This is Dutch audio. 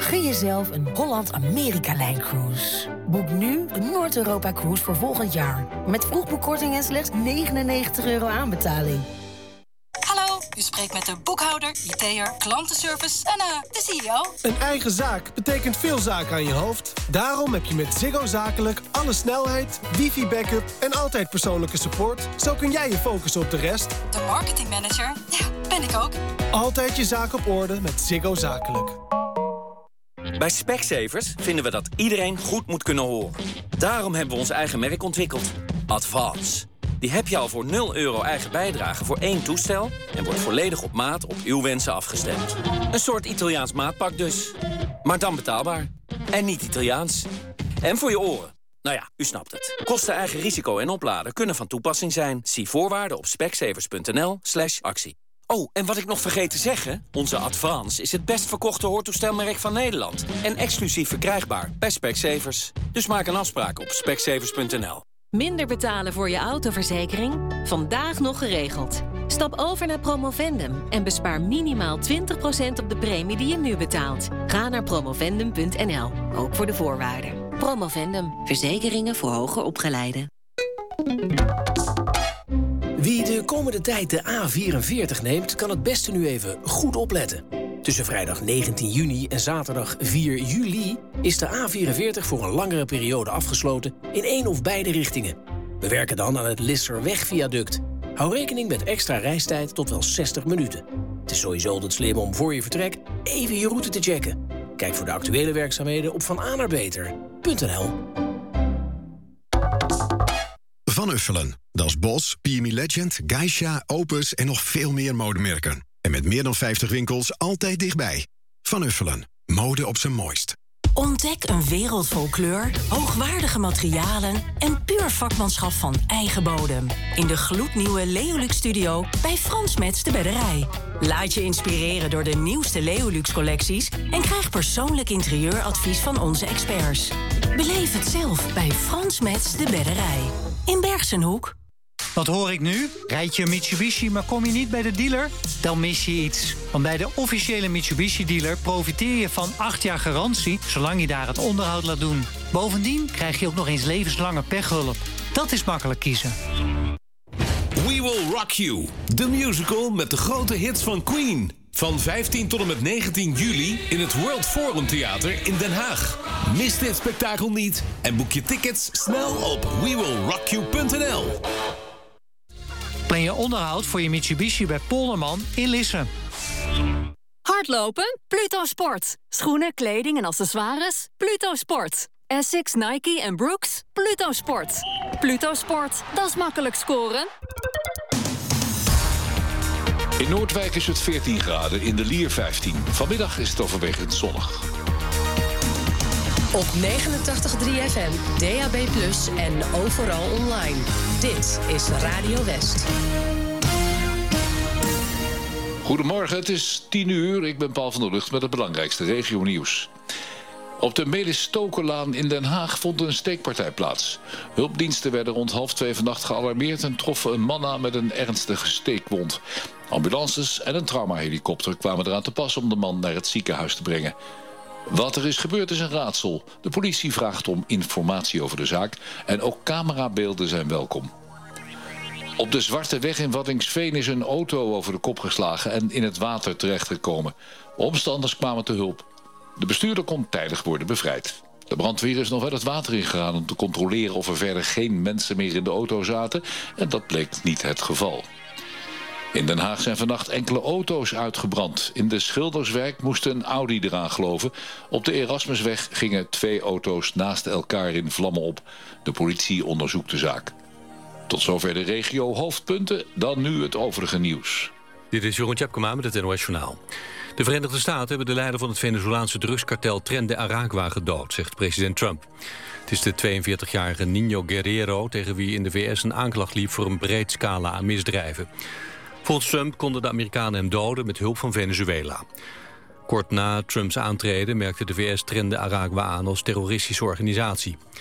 Gun jezelf een Holland-Amerika-lijncruise. Boek nu de Noord-Europa-cruise voor volgend jaar. Met vroegboekkorting en slechts €99 aanbetaling. Hallo, u spreekt met de boekhouder, IT'er, klantenservice en de CEO. Een eigen zaak betekent veel zaken aan je hoofd. Daarom heb je met Ziggo Zakelijk alle snelheid, wifi-backup en altijd persoonlijke support. Zo kun jij je focussen op de rest. De marketingmanager, ja, ben ik ook. Altijd je zaak op orde met Ziggo Zakelijk. Bij Specsavers vinden we dat iedereen goed moet kunnen horen. Daarom hebben we ons eigen merk ontwikkeld. Advance. Die heb je al voor €0 eigen bijdrage voor 1 toestel... en wordt volledig op maat op uw wensen afgestemd. Een soort Italiaans maatpak dus. Maar dan betaalbaar. En niet Italiaans. En voor je oren. Nou ja, u snapt het. Kosten, eigen risico en opladen kunnen van toepassing zijn. Zie voorwaarden op specsavers.nl/actie. Oh, en wat ik nog vergeet te zeggen... onze Advance is het best verkochte hoortoestelmerk van Nederland. En exclusief verkrijgbaar bij Specsavers. Dus maak een afspraak op specsavers.nl. Minder betalen voor je autoverzekering? Vandaag nog geregeld. Stap over naar Promovendum en bespaar minimaal 20% op de premie die je nu betaalt. Ga naar promovendum.nl, ook voor de voorwaarden. Promovendum, verzekeringen voor hoger opgeleiden. Wie de komende tijd de A44 neemt, kan het beste nu even goed opletten. Tussen vrijdag 19 juni en zaterdag 4 juli is de A44 voor een langere periode afgesloten in één of beide richtingen. We werken dan aan het Lisserweg-viaduct. Hou rekening met extra reistijd tot wel 60 minuten. Het is sowieso altijd slim om voor je vertrek even je route te checken. Kijk voor de actuele werkzaamheden op vananaarbeter.nl. Van Uffelen. Dat is Bos, PME Legend, Geisha, Opus en nog veel meer modemerken. En met meer dan 50 winkels altijd dichtbij. Van Uffelen. Mode op zijn mooist. Ontdek een wereld vol kleur, hoogwaardige materialen en puur vakmanschap van eigen bodem. In de gloednieuwe Leolux Studio bij Frans Metz de Bedderij. Laat je inspireren door de nieuwste Leolux collecties en krijg persoonlijk interieuradvies van onze experts. Beleef het zelf bij Frans Metz de Bedderij. In Bergsenhoek. Wat hoor ik nu? Rijd je een Mitsubishi, maar kom je niet bij de dealer? Dan mis je iets. Want bij de officiële Mitsubishi-dealer profiteer je van 8 jaar garantie... zolang je daar het onderhoud laat doen. Bovendien krijg je ook nog eens levenslange pechhulp. Dat is makkelijk kiezen. We Will Rock You. De musical met de grote hits van Queen. Van 15 tot en met 19 juli in het World Forum Theater in Den Haag. Mis dit spektakel niet en boek je tickets snel op wewillrockyou.nl. Plan je onderhoud voor je Mitsubishi bij Polderman in Lisse. Hardlopen? Pluto Sport. Schoenen, kleding en accessoires? Pluto Sport. Essex, Nike en Brooks? Pluto Sport. Pluto Sport, dat is makkelijk scoren. In Noordwijk is het 14 graden, in de Lier 15. Vanmiddag is het overwegend zonnig. Op 89.3 FM, DAB+ en overal online. Dit is Radio West. Goedemorgen, het is 10:00. Ik ben Paul van der Lucht met het belangrijkste regionieuws. Op de Melis Stokerlaan in Den Haag vond een steekpartij plaats. Hulpdiensten werden rond 1:30 vannacht gealarmeerd en troffen een man aan met een ernstige steekwond. Ambulances en een traumahelikopter kwamen eraan te pas om de man naar het ziekenhuis te brengen. Wat er is gebeurd is een raadsel. De politie vraagt om informatie over de zaak en ook camerabeelden zijn welkom. Op de Zwarte Weg in Waddinxveen is een auto over de kop geslagen en in het water terechtgekomen. Omstanders kwamen te hulp. De bestuurder kon tijdig worden bevrijd. De brandweer is nog wel het water ingegaan om te controleren of er verder geen mensen meer in de auto zaten. En dat bleek niet het geval. In Den Haag zijn vannacht enkele auto's uitgebrand. In de Schilderswijk moest een Audi eraan geloven. Op de Erasmusweg gingen 2 auto's naast elkaar in vlammen op. De politie onderzoekt de zaak. Tot zover de regio hoofdpunten, dan nu het overige nieuws. Dit is Jeroen Tjepkema met het NOS Journaal. De Verenigde Staten hebben de leider van het Venezolaanse drugskartel Tren de Aragua gedood, zegt president Trump. Het is de 42-jarige Niño Guerrero tegen wie in de VS een aanklacht liep voor een breed scala aan misdrijven. Volgens Trump konden de Amerikanen hem doden met hulp van Venezuela. Kort na Trumps aantreden merkte de VS Tren de Aragua aan als terroristische organisatie.